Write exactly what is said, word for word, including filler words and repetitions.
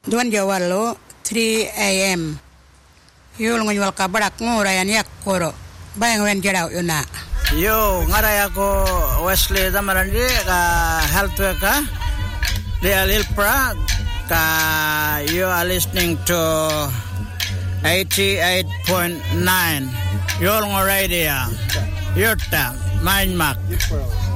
Duan jawalo three a.m. Yul ngunjual kabarak ngurayan yak koro. Bayang wen jaraw yuna. Yo, ngaray ako Wesley Damarandi ka health worker di Alilpra ka you are listening to eighty-eight point nine Yul ngo radio Yurta Mindmak